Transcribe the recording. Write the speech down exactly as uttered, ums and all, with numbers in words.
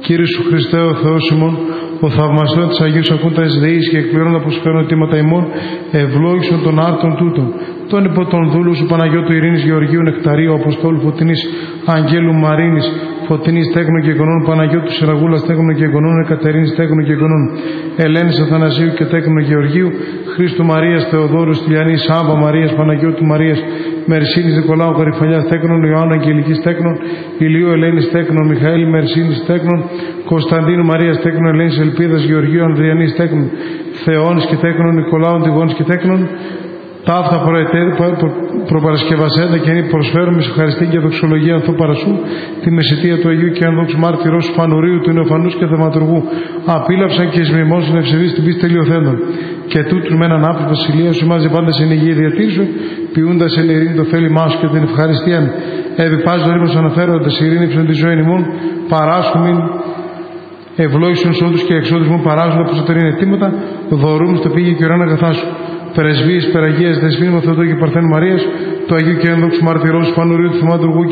Κύριε σου Χριστέ, ο Θεός ημών, ο θαυμαστός της Αγίους ακούντας δεής και εκπληρώνοντα προσφέρον αιτήματα ημών, ευλόγησον των άρτων τούτων. Τον υπό τον δούλου σου Παναγιώτου Ειρήνης Γεωργίου Νεκταρίου, Αποστόλου Φωτεινής Αγγέλου Μαρίνης, Φωτεινής Τέκνου και Γονών, Παναγιώτου Σιραγούλας Τέκνου και Γονών, Εκατερίνης Τέκνου και Γονών, Ελένης Αθανασίου και Τέκνου Γεωργίου, Χρήστου Μαρίας Θεοδόρου Στυλιανής, Σάβα Μαρίας Παναγιώτου Μαρίας, Μερσίνης Νικολάου Καρυφαλιάς Τέκνων, Ιωάννου Αγγελικής Τέκνων, Ηλίου Ελένης Τέκνων, Μιχαήλ Μερσίνης Τέκνων, Κωνσταντίνου Μαρίας Τέκνων, Ελένης Ελπίδας Γεωργίου Ανδριανής Τέκνων, Θεώνης και Τέκνων, Νικολάου Τιγώνης και Τέκνων, ταύτα προπαρασκευασέντα και ενή προσφέρουμε σε ευχαριστή και δοξολογία ανθού παρασού, τη μεσητεία του Αγίου και ανδόξου μάρτυρος Φανουρίου του Νεοφανούς και Θεματουργού, απίλαυσαν και εισμημώσουν ευσεβείς την πίστη τελειοθέντων. Και τούτους με έναν άπλη βασιλεία σου μάζει πάντα σε υγεία διατήρησου, ποιούντας εν ειρήνη το θέλημά σου και την ευχαριστία. Επιπάζει το ρήμος αναφέροντας ειρήνευσον τη ζωή ημών, παράσχομην ευλόγησον σώντους και εξόδους μου, παράζοντα προσωτερήν αιτήματα, δωρούν στο πήγε και ουράν αγαθά σου. Πρεσβείες, Περαγίας, Δεσπίνη, Θεοτόκη και Παρθένου Μαρίας, του Αγίου και Ενδόξου Μαρτυρός, Φανουρίου του Θεματουργού